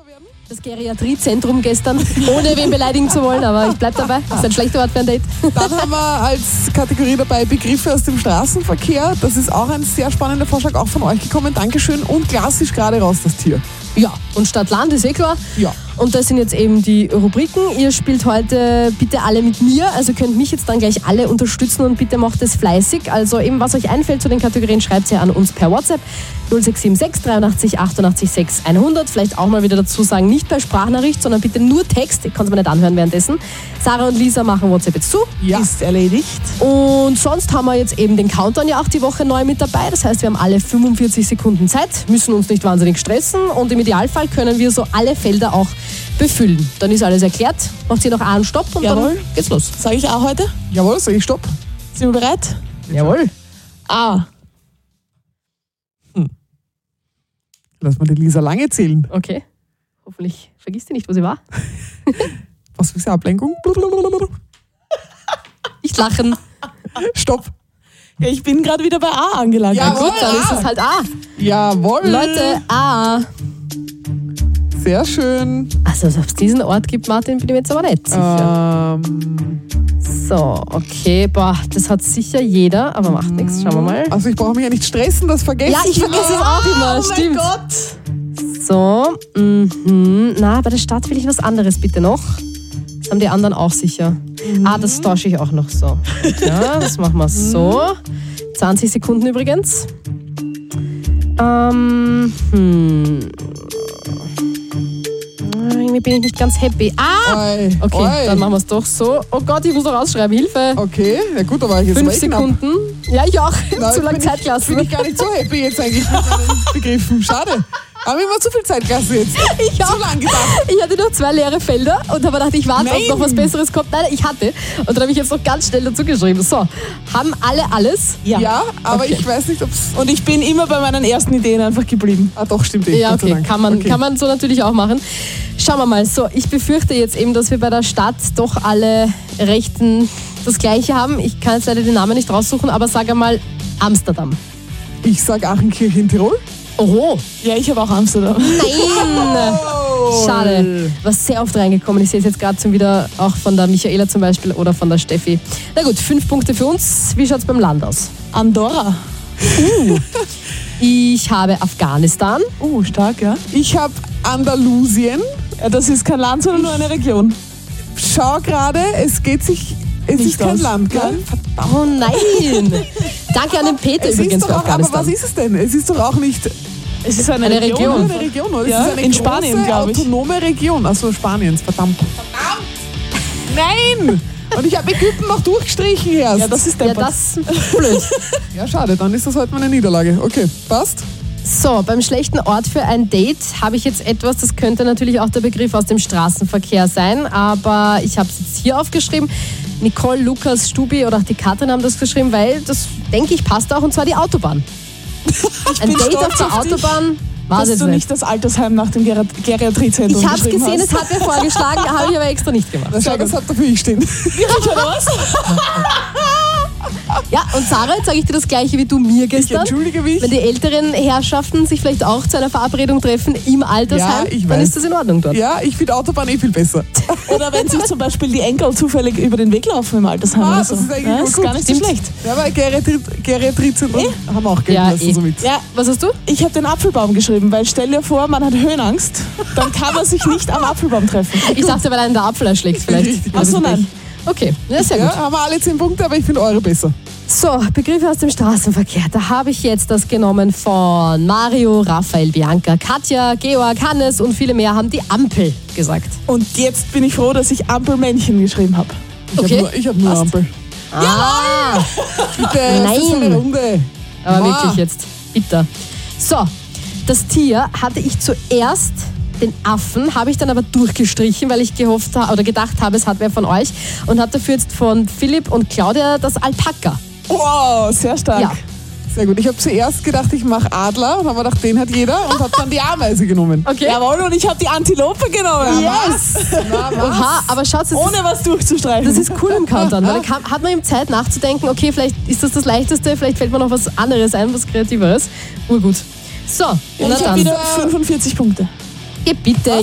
Das Geriatriezentrum gestern, ohne wen beleidigen zu wollen, aber ich bleib dabei. Das ist ein schlechter Ort für ein Date. Dann haben wir als Kategorie dabei Begriffe aus dem Straßenverkehr. Das ist auch ein sehr spannender Vorschlag, auch von euch gekommen. Dankeschön. Und klassisch gerade raus das Tier. Ja, und Stadt-Land ist klar. Ja. Und das sind jetzt eben die Rubriken. Ihr spielt heute bitte alle mit mir, also könnt mich jetzt dann gleich alle unterstützen und bitte macht es fleißig. Also eben, was euch einfällt zu den Kategorien, schreibt ihr an uns per WhatsApp 0676 83 88 6 100. Vielleicht auch mal wieder dazu sagen, nicht per Sprachnachricht, sondern bitte nur Text. Ich kann es mir nicht anhören währenddessen. Sarah und Lisa machen WhatsApp jetzt zu. Ja. Ist erledigt. Und sonst haben wir jetzt eben den Countdown ja auch die Woche neu mit dabei. Das heißt, wir haben alle 45 Sekunden Zeit, müssen uns nicht wahnsinnig stressen und im Idealfall können wir so alle Felder auch befüllen. Dann ist alles erklärt. Macht ihr noch einen Stopp und Jawohl. dann geht's los. Sage ich auch heute? Jawohl, sag ich Stopp. Sind wir bereit? Jawohl. A. Lass mal die Lisa lange zählen. Okay. Hoffentlich vergisst ihr nicht, wo sie war. Was für eine Ablenkung? Nicht lachen. Stopp. Ja, ich bin gerade wieder bei A angelangt. Ja, Gut, dann ist es halt A. Jawohl. Leute, A. Sehr schön. Also, ob es diesen Ort gibt, Martin, bin ich mir jetzt aber nicht sicher. So, okay. Boah, das hat sicher jeder, aber macht nichts. Schauen wir mal. Also ich brauche mich ja nicht stressen, das vergesse Ja, ich vergesse es auch immer. Oh Stimmt. mein Gott. So, Na, bei der Stadt will ich was anderes bitte noch. Das haben die anderen auch sicher. Das tausche ich auch noch so. Ja, das machen wir so. 20 Sekunden übrigens. Irgendwie bin ich nicht ganz happy. Oi, Okay, oi. dann machen wir es doch so. Oh Gott, ich muss noch rausschreiben. Hilfe. Okay, ja gut, aber jetzt 5 war ich knapp. Sekunden. Ja, ich auch. Nein, Zu lange bin Zeit ich gelassen. Bin ich gar nicht so happy jetzt eigentlich mit meinen Begriffen. Schade. Haben wir immer zu viel Zeit gelassen jetzt. Ich Zu auch. lang gedacht. Ich hatte noch 2 leere Felder und habe gedacht, ich warte, ob Nein. noch was Besseres kommt. Nein, ich hatte. Und dann habe ich jetzt noch ganz schnell dazu geschrieben. So, haben alle alles? Ja, aber Okay. ich weiß nicht, ob es... Und ich bin immer bei meinen ersten Ideen einfach geblieben. Ah doch, stimmt. Ja, Gott sei okay, Dank. kann man so natürlich auch machen. Schauen wir mal. So, ich befürchte jetzt eben, dass wir bei der Stadt doch alle Rechten das Gleiche haben. Ich kann jetzt leider den Namen nicht raussuchen, aber sage mal Amsterdam. Ich sag Aachenkirche in Tirol. Oho, Ja, ich habe auch Amsterdam. nein! Schade. Was sehr oft reingekommen. Ich sehe es jetzt gerade schon wieder auch von der Michaela zum Beispiel oder von der Steffi. Na gut, 5 Punkte für uns. Wie schaut es beim Land aus? Andorra. Ich habe Afghanistan. Stark, ja. Ich habe Andalusien. Ja, das ist kein Land, sondern nur eine Region. Schau gerade, es Nicht ist kein aus. Land, gell? Oh nein! Danke an den Peter Es übrigens ist für doch auch, aber Afghanistan. was ist es denn? Es ist doch auch nicht Es ist eine Eine Region. Region. eine Region, oder? Ja, Es ist eine in große, Spanien, glaub ich. autonome Region. Achso, Spaniens, verdammt. Nein! Und ich habe Ägypten noch durchgestrichen erst. Ja, das ist Ja, deppert. das ist blöd. Ja, schade, dann ist das heute meine Niederlage. Okay, passt. So, beim schlechten Ort für ein Date habe ich jetzt etwas, das könnte natürlich auch der Begriff aus dem Straßenverkehr sein, aber ich habe es jetzt hier aufgeschrieben. Nicole, Lukas, Stubi oder auch die Katrin haben das geschrieben, weil das, denke ich, passt auch, und zwar die Autobahn. Ein bin Date auf stolz der auf dich, Autobahn, war Dass jetzt du nicht. nicht das Altersheim nach dem Geriatriezentrum Ich habe es geschrieben gesehen, hast. es hat mir vorgeschlagen, habe ich aber extra nicht gemacht. Das hat dafür ich stehen. Wirklich, oder was? Ja, und Sarah, jetzt sage ich dir das Gleiche wie du mir Ich gestern. entschuldige mich. Wenn die älteren Herrschaften sich vielleicht auch zu einer Verabredung treffen im Altersheim, Ja, ich dann weiß. ist das in Ordnung dort. Ja, ich finde Autobahn viel besser. Oder wenn sich zum Beispiel die Enkel zufällig über den Weg laufen im Altersheim oder Das so. ist eigentlich Ja, gut. ist gar nicht so Stimmt. schlecht. Ja, weil Geriatrizentrum haben wir auch gelten Ja, lassen somit. Ja, Was hast du? ich habe den Apfelbaum geschrieben, weil stell dir vor, man hat Höhenangst, dann kann man sich nicht am Apfelbaum treffen. Ich dachte, weil einen der Apfel erschlägt vielleicht. Richtig. Ach so, nein. Okay, ja, sehr gut. Ja, haben wir alle 10 Punkte, aber ich finde eure besser. So, Begriffe aus dem Straßenverkehr. Da habe ich jetzt das genommen von Mario, Raphael, Bianca, Katja, Georg, Hannes und viele mehr haben die Ampel gesagt. Und jetzt bin ich froh, dass ich Ampelmännchen geschrieben habe. Okay. Ich habe nur Passt. Ampel. Ah, Bitte, das ist so eine Nein. Runde. aber Ma. wirklich jetzt. Bitter. So, das Tier hatte ich zuerst, den Affen, habe ich dann aber durchgestrichen, weil ich gehofft habe oder gedacht habe, es hat wer von euch, und habe dafür jetzt von Philipp und Claudia das Alpaka. Wow, sehr stark. Ja. Sehr gut. Ich habe zuerst gedacht, ich mache Adler und habe gedacht, den hat jeder und habe dann die Ameise genommen. Okay. Jawohl, und ich habe die Antilope genommen. Yes! Oha, aber schaut, Ohne was durchzustreichen. das ist cool im Countdown, weil da hat man eben Zeit nachzudenken, okay, vielleicht ist das Leichteste, vielleicht fällt mir noch was anderes ein, was Kreativeres. Urgut. So, und na ich habe dann. wieder 45 Punkte. Geh bitte.